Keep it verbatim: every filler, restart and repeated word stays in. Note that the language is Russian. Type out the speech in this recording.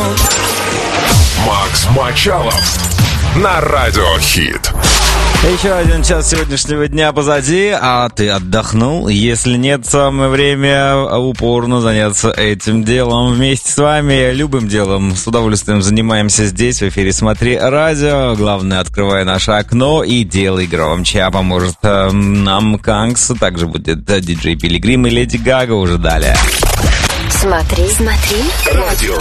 Макс Мачалов на Радио Хит. Еще один час сегодняшнего дня позади, а ты отдохнул? Если нет, самое время упорно заняться этим делом. Вместе с вами любым делом с удовольствием занимаемся здесь, в эфире «Смотри радио». Главное, открывай наше окно и делай громче. А поможет э, нам Канкс, также будет диджей Пилигрим и Леди Гага уже далее. Смотри, смотри, радио.